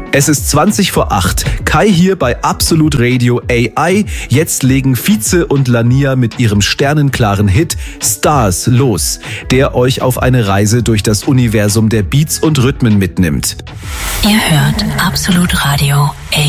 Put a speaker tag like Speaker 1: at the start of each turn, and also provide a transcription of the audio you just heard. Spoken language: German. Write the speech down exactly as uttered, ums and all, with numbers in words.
Speaker 1: Es ist zwanzig vor acht. Kai hier bei Absolut Radio A I. Jetzt legen Fize und Lania mit ihrem sternenklaren Hit Stars los, der euch auf eine Reise durch das Universum der Beats und Rhythmen mitnimmt.
Speaker 2: Ihr hört Absolut Radio A I.